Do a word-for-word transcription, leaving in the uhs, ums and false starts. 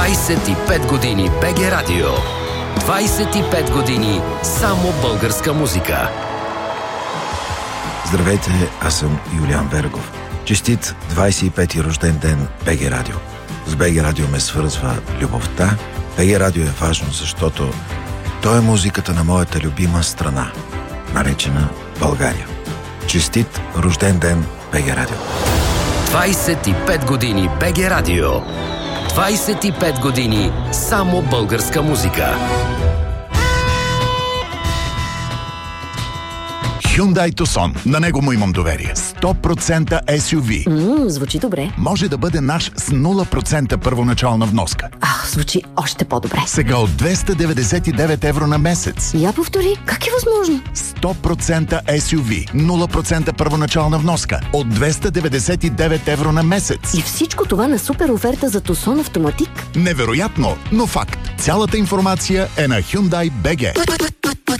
двайсет и пет години БГ Радио. двайсет и пет години само българска музика. Здравейте, аз съм Юлиан Вергов. Честит двайсет и пети рожден ден БГ Радио. С БГ Радио ме свързва любовта. БГ Радио е важно, защото то е музиката на моята любима страна, наречена България. Честит рожден ден БГ Радио. двайсет и пет години БГ Радио. двайсет и пет години само българска музика. Hyundai Tucson. На него му имам доверие. сто процента ес ю ви. Ммм, звучи добре. Може да бъде наш с нула процента първоначална вноска. Ах, звучи още по-добре. Сега от двеста деветдесет и девет евро на месец. Я повтори, как е възможно? сто процента ес ю ви. нула процента първоначална вноска. От двеста деветдесет и девет евро на месец. И всичко това на супер оферта за Tucson Автоматик? Невероятно, но факт. Цялата информация е на Hyundai точка би джи.